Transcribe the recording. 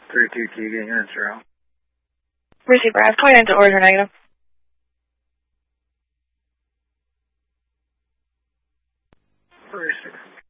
32T getting units around. Receiver, I have 29 to order negative. Receiver.